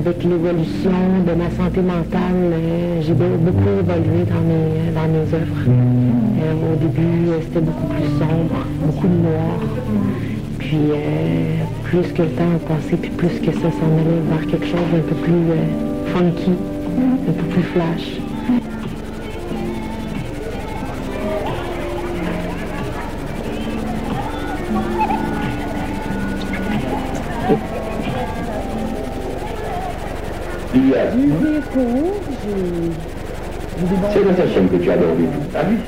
avec l'évolution de ma santé mentale, j'ai beaucoup évolué dans mes œuvres. Au début, c'était beaucoup plus sombre, beaucoup de noir. Puis plus que le temps a passé, puis plus que ça s'en allait vers quelque chose d'un peu plus funky, un peu plus flash. C'est la chaîne que tu as dormi. Ah oui?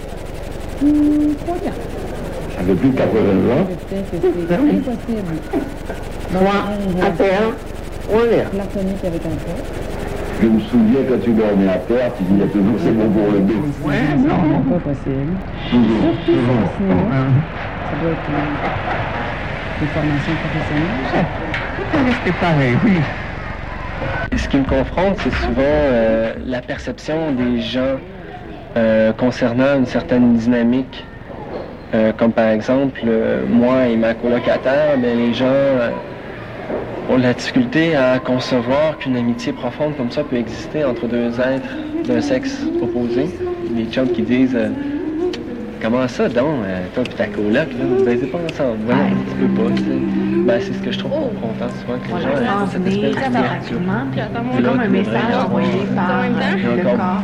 3 ans. Ça fait plus de 80 ans. C'est impossible. Moi, à terre, on est. Platonique avec un corps. Je me souviens quand tu dormais à terre, tu disais toujours c'est bon pour le dos. Ouais, non. Pas possible. Toujours. Ça doit être une formation professionnelle. C'est pareil, oui. Ce qui me confronte, c'est souvent la perception des gens concernant une certaine dynamique. Comme par exemple, moi et ma colocataire, les gens ont la difficulté à concevoir qu'une amitié profonde comme ça peut exister entre deux êtres d'un sexe opposé. Les chums qui disent comment ça donc, toi et ta coloc, là, vous ne baisez pas ensemble, voilà, tu peux pas, tu sais. Ben, c'est ce que je trouve confrontant souvent que les gens aient cette espèce d'ouverture. C'est comme un message envoyé par le corps.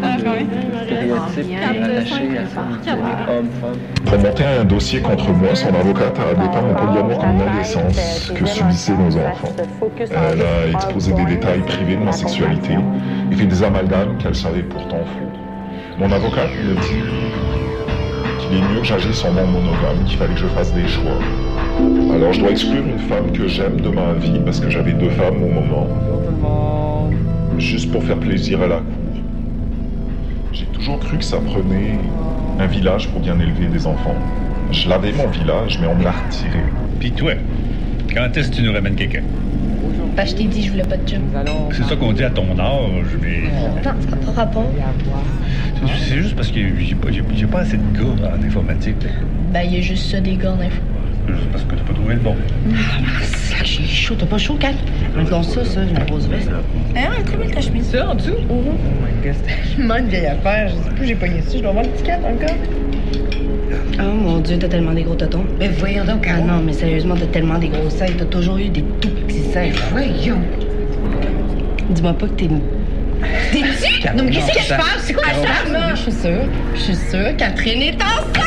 Stéréotype attaché à ça, homme-femme. Pour monter un dossier contre moi, son avocate a dépeint mon polyamour comme une indécence que subissaient nos enfants. Elle a exposé des détails privés de ma sexualité et fait des amalgames qu'elle savait pourtant faux. Mon avocate me dit qu'il est mieux que j'agisse en non monogame, qu'il fallait que je fasse des choix. Alors je dois exclure une femme que j'aime de ma vie parce que j'avais 2 femmes au moment, juste pour faire plaisir à la cour. J'ai toujours cru que ça prenait un village pour bien élever des enfants. Je l'avais mon village, mais on me l'a retiré. Puis toi, quand est-ce que tu nous ramènes quelqu'un? Ben, je t'ai dit, je voulais pas de chum. C'est ça qu'on dit à ton âge, mais... Non, ça n'a pas rapport. C'est juste parce que j'ai pas assez de gars en informatique. Ben, il y a juste ça des gars en info. Juste parce que t'as pas trouvé le bon. Sac, j'ai chaud, t'as pas chaud, Kat? Maintenant ça, j'ai une grosse veste. Ah, très belle ta chemise. Ça, en dessous? Oh my God, c'est une vieille affaire. Je sais plus, j'ai pogné dessus. Je dois avoir le petit Kat encore. Oh mon Dieu, t'as tellement des gros totons. Mais voyons donc, ah non, mais sérieusement, t'as tellement des gros seins. T'as toujours eu des tout petits seins. Voyons. Dis-moi pas que t'es... T'es-tu? Non, mais qu'est-ce qui se passe? C'est quoi ça? Je suis sûre, Catherine est enceinte!